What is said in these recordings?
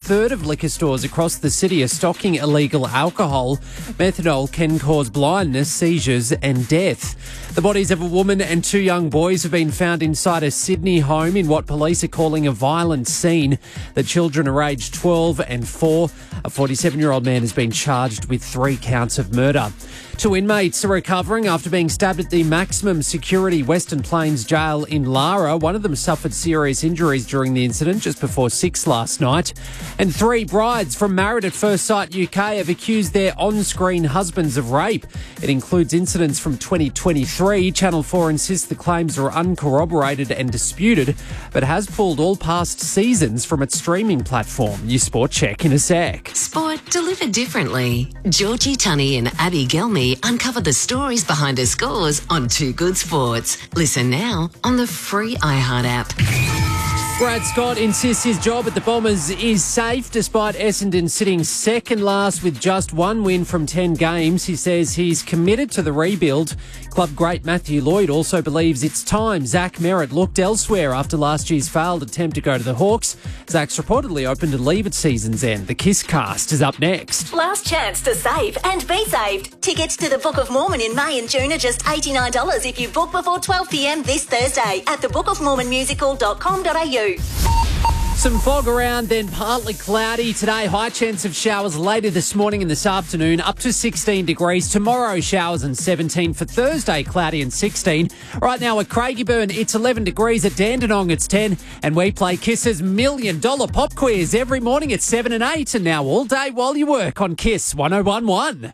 third of liquor stores across the city are stocking illegal alcohol. Methanol can cause blindness, seizures and death. The bodies of a woman and 2 young boys have been found inside a Sydney home in what police are calling a violent scene. The children are aged 12 and 4. A 47-year-old man has been charged with 3 counts of murder. 2 inmates are recovering after being stabbed at the maximum security Western Plains jail in Lara. One of them suffered serious injuries during the incident just before 6 last night. And 3 brides from Married at First Sight UK have accused their on-screen husbands of rape. It includes incidents from 2023. Channel 4 insists the claims are uncorroborated and disputed, but has pulled all past seasons from its streaming platform. Your Sport Check in a sec. Sport delivered differently. Georgie Tunney and Abby Gelmy uncover the stories behind the scores on Too Good Sports. Listen now on the free iHeart app. Brad Scott insists his job at the Bombers is safe despite Essendon sitting second last with just 1 win from 10 games. He says he's committed to the rebuild. Club great Matthew Lloyd also believes it's time. Zach Merritt looked elsewhere after last year's failed attempt to go to the Hawks. Zach's reportedly open to leave at season's end. The Kiss Cast is up next. Last chance to save and be saved. Tickets to the Book of Mormon in May and June are just $89 if you book before 12 p.m. this Thursday at thebookofmormonmusical.com.au. Some fog around, then partly cloudy today. High chance of showers later this morning and this afternoon, up to 16 degrees. Tomorrow, showers and 17. For Thursday, cloudy and 16. Right now at Craigieburn, it's 11 degrees. At Dandenong, it's 10. And we play Kiss's $1 million pop quiz every morning at 7 and 8. And now all day while you work on Kiss 101.1.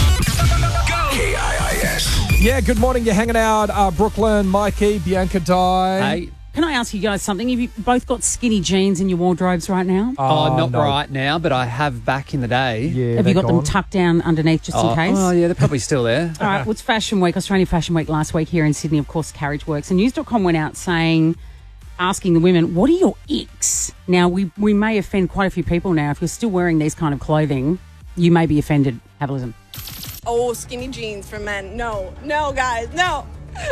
KIIS. Yeah, good morning. You're hanging out, Brooklyn, Mikey, Bianca Di. Hey. Can I ask you guys something? Have you both got skinny jeans in your wardrobes right now? Not no. right now, but I have back in the day. Yeah, Have you got gone. them tucked down underneath just in case? Oh, yeah, they're probably still there. All right, well, it's Fashion Week, Australian Fashion Week last week here in Sydney, of course, Carriage Works. And News.com went out asking the women, what are your icks? Now, we may offend quite a few people now. If you're still wearing these kind of clothing, you may be offended. Have a listen. Oh, skinny jeans for men. No, guys, no.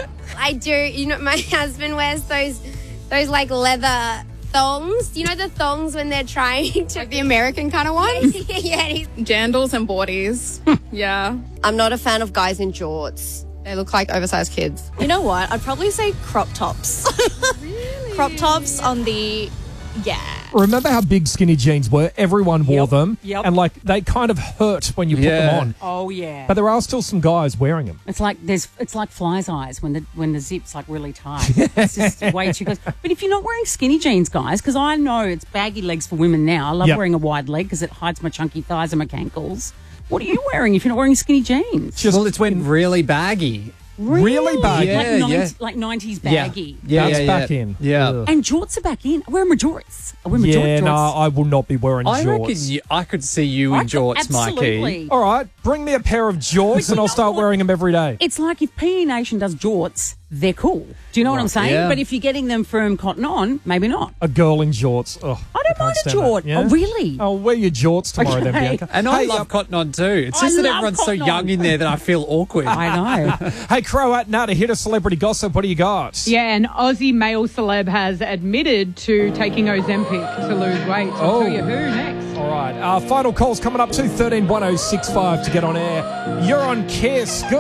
I do. You know, my husband wears those like leather thongs. You know the thongs when they're trying to... Like the American kind of ones? Yeah. Jandals and boardies. Yeah. I'm not a fan of guys in jorts. They look like oversized kids. You know what? I'd probably say crop tops. Really? Crop tops on the... Yeah. Remember how big skinny jeans were? Everyone wore them. Yep. And, like, they kind of hurt when you put them on. Oh, yeah. But there are still some guys wearing them. It's like flies' eyes when the zip's like really tight. It's just way too close. But if you're not wearing skinny jeans, guys, because I know it's baggy legs for women now. I love Yep. wearing a wide leg because it hides my chunky thighs and my cankles. What are you wearing if you're not wearing skinny jeans? Well, it's when really baggy. Really baggy? Yeah, like 90s baggy. That's back in. Yeah. Ugh. And jorts are back in. I wear my jorts. I wear my Yeah, jorts. no, I will not be wearing I jorts. reckon I could see you in jorts, absolutely. Mikey. All right, bring me a pair of jorts and I'll start wearing them every day. It's like if PE Nation does jorts, they're cool. Do you know what I'm saying? yeah. But if you're getting them from Cotton On, maybe not. A girl in jorts. Oh, I don't mind a stand jort. that. Yeah? Oh, really? I'll wear your jorts tomorrow then, Okay. Bianca. And I Hey, love Cotton On too. It's just I that love everyone's so Cotton On. young in there that I feel awkward. I know. Hey, Croat, now to hit a celebrity gossip. What do you got? Yeah, an Aussie male celeb has admitted to taking Ozempic to lose weight. So I'll tell you who next. All right. Final calls coming up to 131065 to get on air. You're on Kiss. Good.